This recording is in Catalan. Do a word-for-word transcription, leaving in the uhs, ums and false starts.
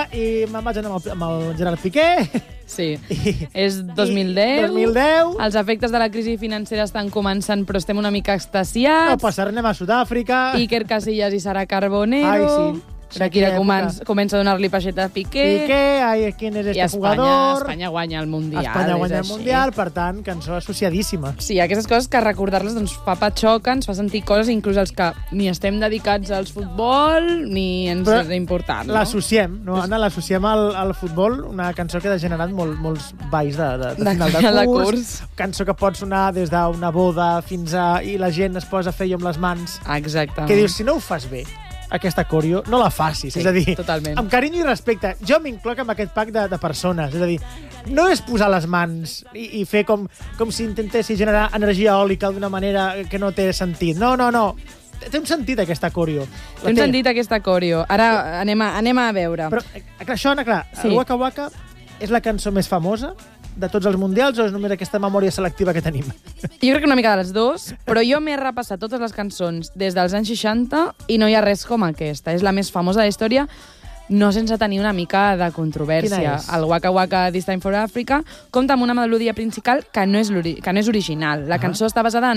i me'n vaig anar amb el, amb el Gerard Piqué. Sí, I, és dos mil deu. dos mil deu. Els efectes de la crisi financera estan començant, però estem una mica extasiats. No passa, anem a Sud-àfrica. Iker Casillas i Sara Carbonero. Ai, sí. Shakira comença, comença a donar-li peixeta a Piqué. Piqué, ai, ¿quién es este I Espanya, jugador? Espanya guanya el Mundial. Espanya guanya el així. Mundial, per tant, cançó associadíssima. Sí, aquestes coses que recordar-les doncs, fa patxoca, ens fa sentir coses, inclús els que ni estem dedicats al futbol, ni ens Però és important. No? L'associem, no, Anna? L'associem al, al futbol, una cançó que ha generat molt, molts balls de, de, de, De final de final de curs, curs. Cançó que pot sonar des d'una boda fins a... i la gent es posa a fer-hi amb les mans. Exactament. Que dius, si no ho fas bé, aquesta coreo, no la facis. Sí, és a dir, totalment. amb carinyo i respecte. Jo m'incloc amb aquest pack de, de persones. És a dir, no és posar les mans i, i fer com, com si intentessis generar energia eòlica d'una manera que no té sentit. No, no, no. Té un sentit, aquesta coreo. Té un sentit, aquesta coreo. Ara anem a, anem a veure. Però, eh, clar, això, Anna, clar, Sí. el Waka Waka és la cançó més famosa de tots els mundials o és només aquesta memòria selectiva que tenim? Jo crec que una mica de les dues, però jo m'he repassat totes les cançons des dels anys seixanta i no hi ha res com aquesta. És la més famosa de la història, no sense tenir una mica de controvèrsia. Quina és? El Waka Waka This Time for Africa compta amb una melodia principal que no és, que no és original. La cançó està basada